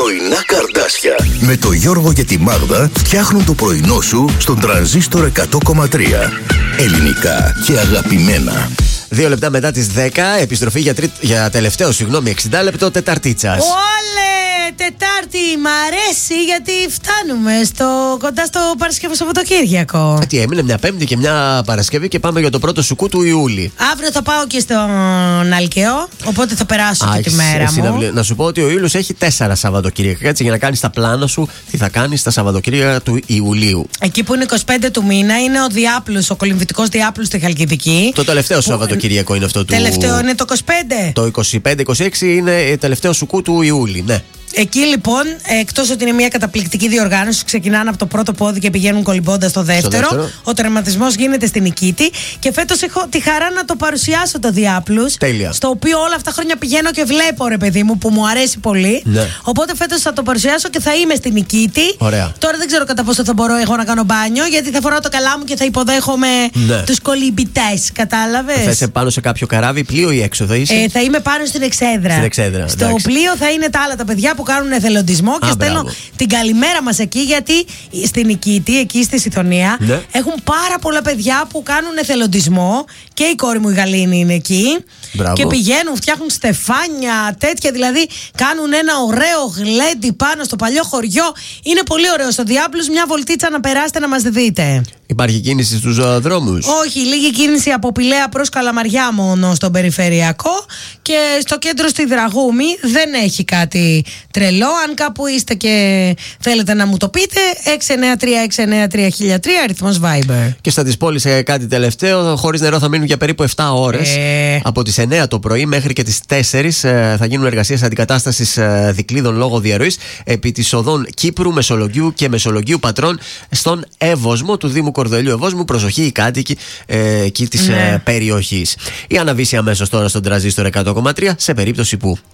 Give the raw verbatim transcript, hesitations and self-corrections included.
Πρωινά Καρδάσια με το Γιώργο και τη Μάγδα φτιάχνουν το πρωινό σου στον Τρανζίστορ εκατό κόμμα τρία. Ελληνικά και αγαπημένα. Δύο λεπτά μετά τις δέκα, επιστροφή για, τρί... για τελευταίο, συγγνώμη, εξήντα λεπτό Τεταρτίτσας. Όλε! Τετάρτη, μ' αρέσει γιατί φτάνουμε στο, κοντά στο Παρασκευό Σαββατοκύριακο. Τι έμεινε μια Πέμπτη και μια Παρασκευή και πάμε για το πρώτο σουκού του Ιούλη. Αύριο θα πάω και στον Αλκαίο, οπότε θα περάσω Α, και τη μέρα μου. Συναυλία. Να σου πω ότι ο Ιούλιος έχει τέσσερα Σαββατοκύριακα. Έτσι, για να κάνεις τα πλάνα σου, τι θα κάνεις τα Σαββατοκύριακα του Ιουλίου. Εκεί που είναι είκοσι πέντε του μήνα είναι ο Διάπλους, ο κολυμβητικός Διάπλους στη Χαλκιδική. Το τελευταίο που... Σαββατοκύριακο είναι αυτό του. Τελευταίο είναι το είκοσι πέντε. Το είκοσι πέντε είκοσι έξι είναι τελευταίο σουκού του Ιούλη, ναι. Εκεί λοιπόν, εκτός ότι είναι μια καταπληκτική διοργάνωση, ξεκινάνε από το πρώτο πόδι και πηγαίνουν κολυμπώντας στο δεύτερο. Στο δεύτερο. Ο τερματισμός γίνεται στην Νικήτη. Και φέτος έχω τη χαρά να το παρουσιάσω το Διάπλους. Τέλεια. Στο οποίο όλα αυτά χρόνια πηγαίνω και βλέπω, ρε παιδί μου, που μου αρέσει πολύ. Ναι. Οπότε φέτος θα το παρουσιάσω και θα είμαι στην Νικήτη. Ωραία. Τώρα δεν ξέρω κατά πόσο θα μπορώ εγώ να κάνω μπάνιο, γιατί θα φοράω το καλά μου και θα υποδέχομαι ναι. τους κολυμπητές. Κατάλαβες. Θα είσαι πάνω σε κάποιο καράβι, πλοίο ή έξω θα είσαι. Ε, θα είμαι πάνω στην Εξέδρα. Στην Εξέδρα. Στο εντάξει. πλοίο θα είναι τα άλλα τα παιδιά που κάνουν εθελοντισμό και Α, στέλνω μπράβο. την καλημέρα μας εκεί, γιατί στην Νικήτη, εκεί στη Σιδωνία, ναι. έχουν πάρα πολλά παιδιά που κάνουν εθελοντισμό και η κόρη μου η Γαλήνη είναι εκεί. Μπράβο. Και πηγαίνουν, φτιάχνουν στεφάνια, τέτοια, δηλαδή κάνουν ένα ωραίο γλέντι πάνω στο παλιό χωριό. Είναι πολύ ωραίο στο Διάπλους, μια βολτίτσα να περάσετε να μας δείτε. Υπάρχει κίνηση στους uh, δρόμους? Όχι, λίγη κίνηση από Πηλαία προς Καλαμαριά μόνο στον περιφερειακό, και στο κέντρο στη Δραγούμη δεν έχει κάτι τρελό. Αν κάπου είστε και θέλετε να μου το πείτε, έξι εννιά τρία έξι εννιά τρία χίλια τρία αριθμός Viber. Και στα της πόλης ε, κάτι τελευταίο, χωρίς νερό θα μείνουν για περίπου επτά ώρες. Ε... Από τις εννιά το πρωί μέχρι και τις τέσσερις ε, θα γίνουν εργασίες αντικατάστασης ε, δικλείδων λόγω διαρροής επί της οδών Κύπρου, Μεσολογγίου και Μεσολογγίου Πατρών στον Εύωσμο του Δήμου Κορδελιού Ευόσμου. Προσοχή οι κάτοικοι ε, εκεί της ναι. ε, περιοχής. Η αναβίση αμέσως τώρα στον Τρανζίστορ εκατό κόμμα τρία σε περίπτωση που.